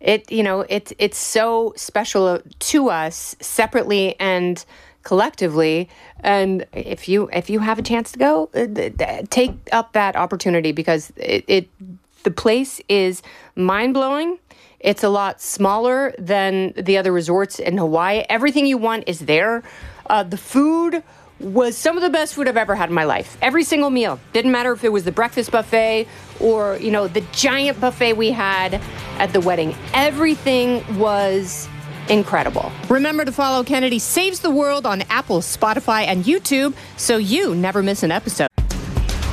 It's so special to us separately and collectively. And if you have a chance to go, take up that opportunity, because the place is mind-blowing. It's a lot smaller than the other resorts in Hawaii. Everything you want is there. The food was some of the best food I've ever had in my life. Every single meal. Didn't matter if it was the breakfast buffet or, the giant buffet we had at the wedding. Everything was incredible. Remember to follow Kennedy Saves the World on Apple, Spotify, and YouTube so you never miss an episode.